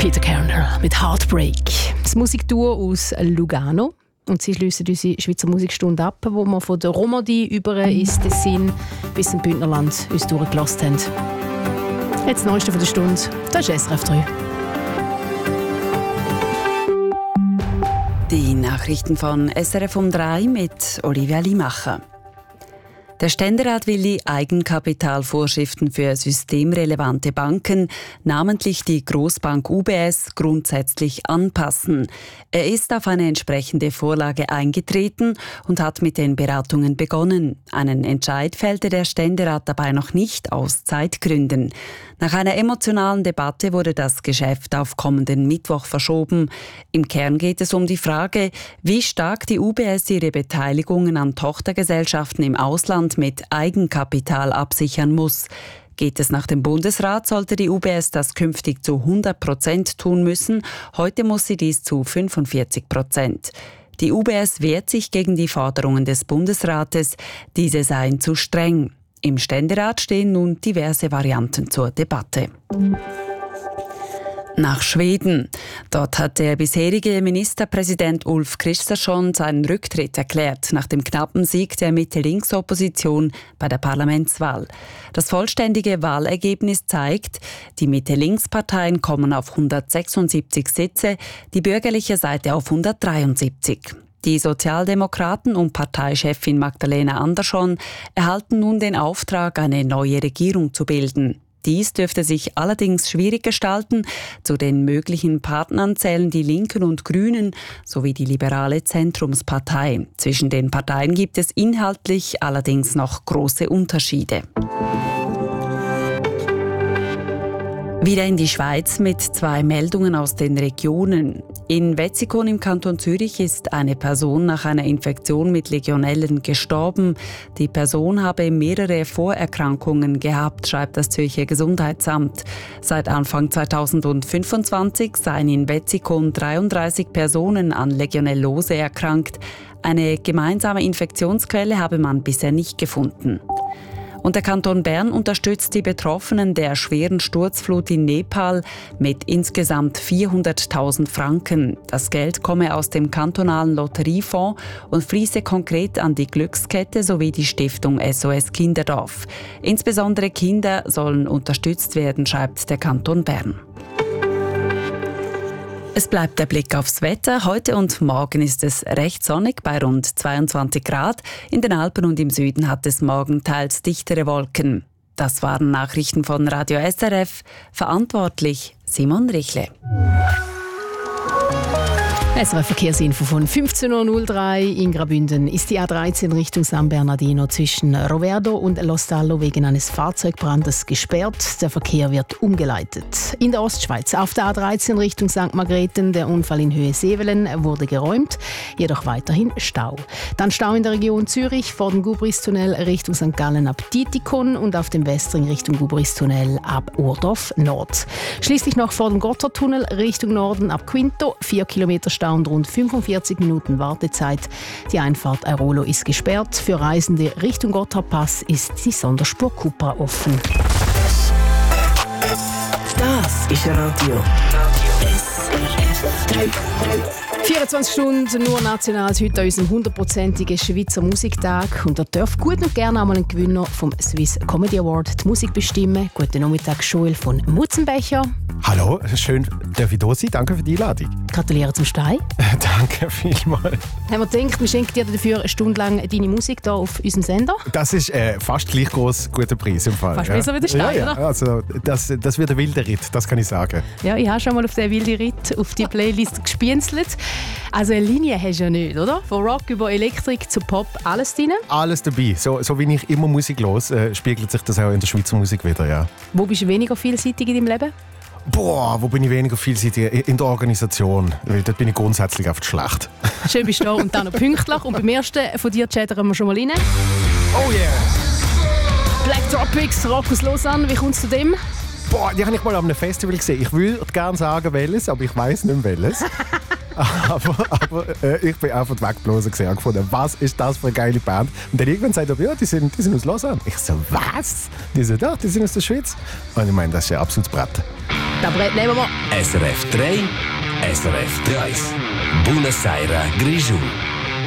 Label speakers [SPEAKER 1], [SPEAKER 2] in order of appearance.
[SPEAKER 1] Peter Kerner mit Heartbreak. Das Musikduo aus Lugano. Und sie schliessen unsere Schweizer Musikstunde ab, wo wir von der Romandie über ins Tessin bis zum Bündnerland uns durchgelassen haben. Jetzt das Neueste von der Stunde, das ist SRF 3.
[SPEAKER 2] Die Nachrichten von SRF um 3 mit Olivia Limacher. Der Ständerat will die Eigenkapitalvorschriften für systemrelevante Banken, namentlich die Grossbank UBS, grundsätzlich anpassen. Er ist auf eine entsprechende Vorlage eingetreten und hat mit den Beratungen begonnen. Einen Entscheid fällte der Ständerat dabei noch nicht aus Zeitgründen. Nach einer emotionalen Debatte wurde das Geschäft auf kommenden Mittwoch verschoben. Im Kern geht es um die Frage, wie stark die UBS ihre Beteiligungen an Tochtergesellschaften im Ausland mit Eigenkapital absichern muss. Geht es nach dem Bundesrat, sollte die UBS das künftig zu 100% tun müssen. Heute muss sie dies zu 45%. Die UBS wehrt sich gegen die Forderungen des Bundesrates, diese seien zu streng. Im Ständerat stehen nun diverse Varianten zur Debatte. Nach Schweden. Dort hat der bisherige Ministerpräsident Ulf Kristersson seinen Rücktritt erklärt, nach dem knappen Sieg der Mitte-Links-Opposition bei der Parlamentswahl. Das vollständige Wahlergebnis zeigt, die Mitte-Links-Parteien kommen auf 176 Sitze, die bürgerliche Seite auf 173. Die Sozialdemokraten und Parteichefin Magdalena Andersson erhalten nun den Auftrag, eine neue Regierung zu bilden. Dies dürfte sich allerdings schwierig gestalten. Zu den möglichen Partnern zählen die Linken und Grünen sowie die liberale Zentrumspartei. Zwischen den Parteien gibt es inhaltlich allerdings noch große Unterschiede. Wieder in die Schweiz mit 2 Meldungen aus den Regionen. In Wetzikon im Kanton Zürich ist eine Person nach einer Infektion mit Legionellen gestorben. Die Person habe mehrere Vorerkrankungen gehabt, schreibt das Zürcher Gesundheitsamt. Seit Anfang 2025 seien in Wetzikon 33 Personen an Legionellose erkrankt. Eine gemeinsame Infektionsquelle habe man bisher nicht gefunden. Und der Kanton Bern unterstützt die Betroffenen der schweren Sturzflut in Nepal mit insgesamt 400.000 Franken. Das Geld komme aus dem kantonalen Lotteriefonds und fließe konkret an die Glückskette sowie die Stiftung SOS Kinderdorf. Insbesondere Kinder sollen unterstützt werden, schreibt der Kanton Bern. Es bleibt der Blick aufs Wetter. Heute und morgen ist es recht sonnig bei rund 22 Grad. In den Alpen und im Süden hat es morgen teils dichtere Wolken. Das waren Nachrichten von Radio SRF. Verantwortlich Simon Richle.
[SPEAKER 1] SRF Verkehrsinfo von 15.03 Uhr. In Graubünden ist die A13 Richtung San Bernardino zwischen Roverdo und Lostallo wegen eines Fahrzeugbrandes gesperrt. Der Verkehr wird umgeleitet. In der Ostschweiz auf der A13 Richtung St. Margrethen der Unfall in Höhe Sevelen wurde geräumt, jedoch weiterhin Stau. Dann Stau in der Region Zürich vor dem Gubristunnel Richtung St. Gallen ab Dietikon und auf dem Westring Richtung Gubristunnel ab Urdorf Nord. Schließlich noch vor dem Gotthardtunnel Richtung Norden ab Quinto, 4 Kilometer Stau und rund 45 Minuten Wartezeit. Die Einfahrt Airolo ist gesperrt. Für Reisende Richtung Gotthardpass ist die Sonderspur Cupra offen.
[SPEAKER 3] Das ist Radio SRF 3.
[SPEAKER 1] 24 Stunden nur Nationals heute an unserem 100%igen Schweizer Musiktag. Und da darf gut und gerne einmal ein Gewinner vom Swiss Comedy Award die Musik bestimmen. Guten Nachmittag, Joel von Mutzenbecher.
[SPEAKER 4] Hallo, schön, darf ich da sein. Danke für die Einladung.
[SPEAKER 1] Gratuliere zum Stein.
[SPEAKER 4] Danke vielmals.
[SPEAKER 1] Haben wir gedacht, wir schenken dir dafür eine Stunde lang deine Musik hier auf unserem Sender.
[SPEAKER 4] Das ist fast gleich groß guter Preis im Fall.
[SPEAKER 1] Fast besser wie der Stein,
[SPEAKER 4] ja.
[SPEAKER 1] oder?
[SPEAKER 4] Also, das wird ein wilder Ritt, das kann ich sagen.
[SPEAKER 1] Ja, ich habe schon mal auf den wilden Ritt auf die Playlist gespienzelt. Also eine Linie hast du ja nicht, oder? Von Rock über Elektrik zu Pop, alles drin?
[SPEAKER 4] Alles dabei. So wie ich immer Musik höre, spiegelt sich das auch in der Schweizer Musik wieder, ja.
[SPEAKER 1] Wo bist du weniger vielseitig in deinem Leben?
[SPEAKER 4] Wo bin ich weniger vielseitig? In der Organisation. Weil dort bin ich grundsätzlich einfach schlecht.
[SPEAKER 1] Schön bist du da und dann noch pünktlich. Und beim ersten von dir chattern wir schon mal rein.
[SPEAKER 4] Oh yeah!
[SPEAKER 1] Black Tropics, Rock aus Lausanne. Wie kommst du zu dem?
[SPEAKER 4] Die habe ich mal an einem Festival gesehen. Ich würde gerne sagen welches, aber ich weiss nicht mehr welches. aber ich bin einfach weggeblasen gesehen und gefunden, was ist das für eine geile Band? Und dann irgendwann sagt er, ja, die sind aus Lausanne. Ich so, was? Die sind aus der Schweiz. Und ich meine, das ist ja absolutes Brett.
[SPEAKER 1] Tablett nehmen wir.
[SPEAKER 5] SRF 3, SRF 3. Buonasera, Grigiù.